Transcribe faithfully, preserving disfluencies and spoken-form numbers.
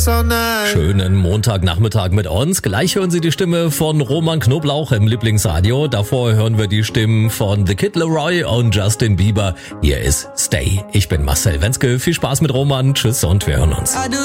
Schönen Montagnachmittag mit uns. Gleich hören Sie die Stimme von Roman Knoblauch im Lieblingsradio. Davor hören wir die Stimmen von The Kid Laroi und Justin Bieber. Hier ist Stay. Ich bin Marcel Wenzke. Viel Spaß mit Roman. Tschüss und wir hören uns.